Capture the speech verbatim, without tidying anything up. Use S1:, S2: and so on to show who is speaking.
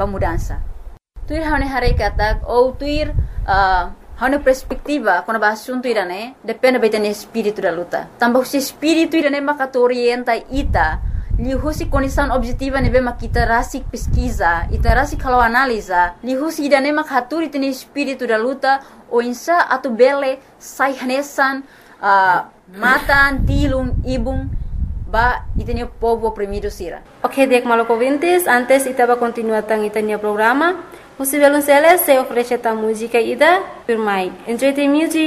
S1: ba mudança. Tuir hane hare katak ou tuir uh, hane perspectiva quando ba assunto irane depende betene espírito da luta. Tambah se espírito irane maka orienta ita lihusi condição objetiva nebe mak kita rasik pesquisa, ita rasik kalau analisa, lihusi irane mak haturi tene espírito da luta o insa atu bele sai hanesan uh, matan tilung ibung ba itenia povo oprimido sira.
S2: Ok, dek malo ouvintes, antes itaba continuar tang itenia programa. Musivelunceles se oferece ta música ida por mai. Enjoy the music.